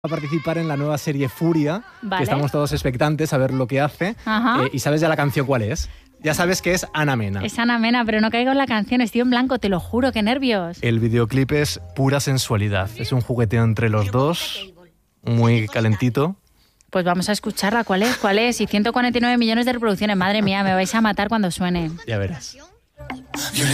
a participar en la nueva serie Furia, Vale. que estamos todos expectantes a ver lo que hace. Ajá. Y sabes ya la canción cuál es. Ya sabes que es Ana Mena. Es Ana Mena, pero no caigo en la canción, estoy en blanco, te lo juro, qué nervios. El videoclip es pura sensualidad. Es un jugueteo entre los dos, muy calentito. Pues vamos a escucharla, ¿cuál es? ¿Cuál es? Y 149 millones de reproducciones, madre mía, me vais a matar cuando suene. Ya verás.